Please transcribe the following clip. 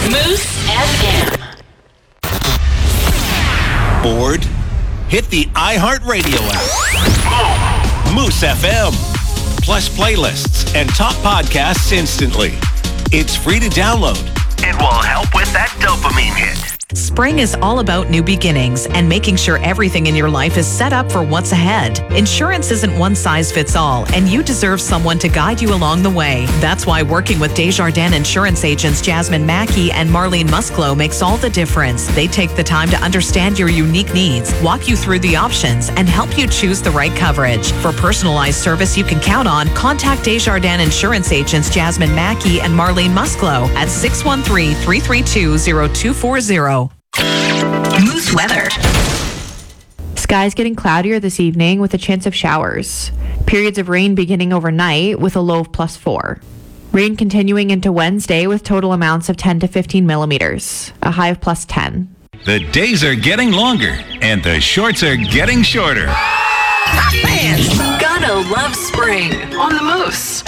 Moose FM. Bored? Hit the iHeartRadio app. Moose FM. Plus playlists and top podcasts instantly. It's free to download. It will help with that dopamine hit. Spring is all about new beginnings and making sure everything in your life is set up for what's ahead. Insurance isn't one size fits all, and you deserve someone to guide you along the way. That's why working with Desjardins insurance agents Jasmine Mackey and Marlene Musclo makes all the difference. They take the time to understand your unique needs, walk you through the options, and help you choose the right coverage. For personalized service you can count on, contact Desjardins insurance agents Jasmine Mackey and Marlene Musclo at 613-332-0240. Moose weather. Skies getting cloudier this evening with a chance of showers. Periods of rain beginning overnight with a low of +4. Rain continuing into Wednesday with total amounts of 10 to 15 millimeters. A high of +10. The days are getting longer and the shorts are getting shorter. Fans gonna love spring on the Moose.